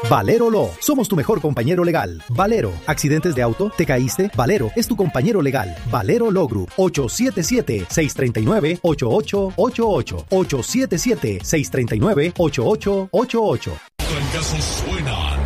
Valero Law. Somos tu mejor compañero legal. Valero. ¿Accidentes de auto? ¿Te caíste? Valero es tu compañero legal. Valero Law Group. 877-639-8888. 877-639-8888. Trancazos suenan